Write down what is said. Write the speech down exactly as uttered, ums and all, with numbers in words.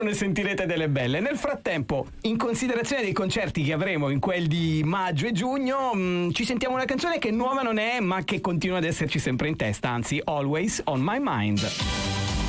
Ne sentirete delle belle. Nel frattempo, in considerazione dei concerti che avremo in quel di maggio e giugno, mh, ci sentiamo una canzone che nuova non è, ma che continua ad esserci sempre in testa, anzi, Always on My Mind.